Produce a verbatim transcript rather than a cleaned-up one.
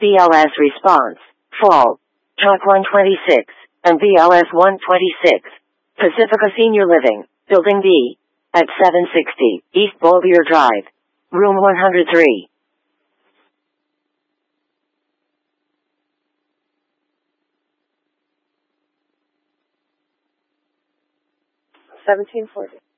B L S response, fall, Chalk one twenty-six, and B L S one twenty-six. Pacifica Senior Living, Building B, at seven sixty, East Bouvier Drive, Room one hundred three. seventeen forty.